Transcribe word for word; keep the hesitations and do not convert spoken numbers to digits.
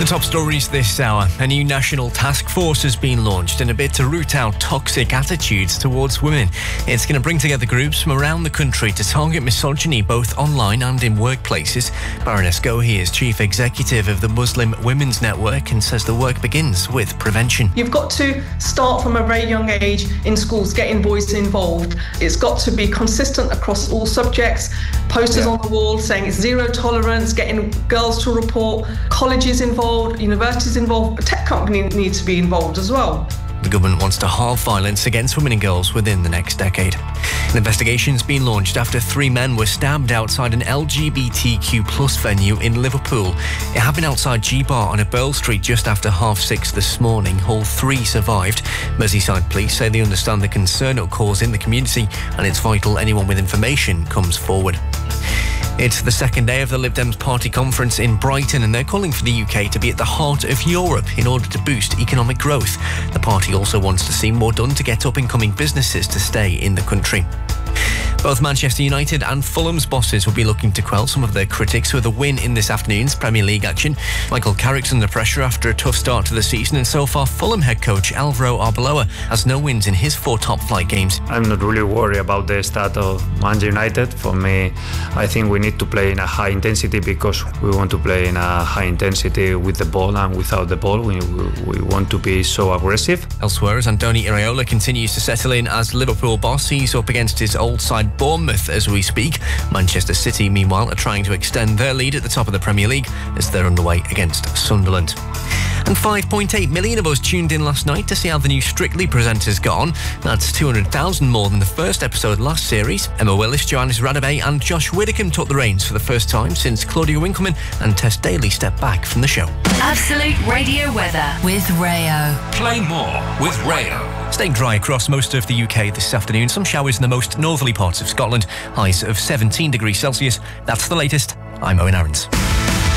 The top stories this hour. A new national task force has been launched in a bid to root out toxic attitudes towards women. It's going to bring together groups from around the country to target misogyny both online and in workplaces. Baroness Gohi is chief executive of the Muslim Women's Network and says the work begins with prevention. You've got to start from a very young age in schools, getting boys involved. It's got to be consistent across all subjects. Posters yeah. on the wall saying it's zero tolerance, getting girls to report, colleges involved, universities involved, a tech company needs to be involved as well. The government wants to halve violence against women and girls within the next decade. An investigation's been launched after three men were stabbed outside an L G B T Q plus venue in Liverpool. It happened outside G-Bar on Earl Street just after half six this morning. All three survived. Merseyside police say they understand the concern it'll cause in the community and it's vital anyone with information comes forward. It's the second day of the Lib Dems party conference in Brighton and they're calling for the U K to be at the heart of Europe in order to boost economic growth. The party also wants to see more done to get up-and-coming businesses to stay in the country. Both Manchester United and Fulham's bosses will be looking to quell some of their critics with a win in this afternoon's Premier League action. Michael Carrick's under pressure after a tough start to the season, and so far Fulham head coach Alvaro Arbeloa has no wins in his four top-flight games. I'm not really worried about the start of Manchester United. For me, I think we need to play in a high intensity because we want to play in a high intensity with the ball and without the ball. We, we, we want to be so aggressive. Elsewhere, as Andoni Iraola continues to settle in as Liverpool boss, he's up against his old side Bournemouth as we speak. Manchester City, meanwhile, are trying to extend their lead at the top of the Premier League as they're underway against Sunderland. And five point eight million of us tuned in last night to see how the new Strictly presenters got on. That's two hundred thousand more than the first episode last series. Emma Willis, Johannes Radebe and Josh Widdicombe took the reins for the first time since Claudia Winkleman and Tess Daly stepped back from the show. Absolute Radio weather with Rayo. Play more with Rayo. Staying dry across most of the U K this afternoon. Some showers in the most northerly parts of Scotland. Highs of seventeen degrees Celsius. That's the latest. I'm Owen Aarons.